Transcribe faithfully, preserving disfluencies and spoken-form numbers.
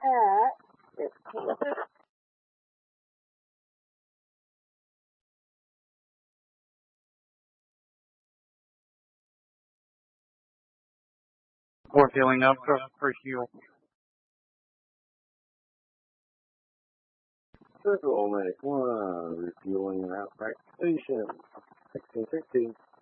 at fifteen. We're filling up for, for fuel. Circle Medic one, refueling at Pratt Station, sixteen sixty.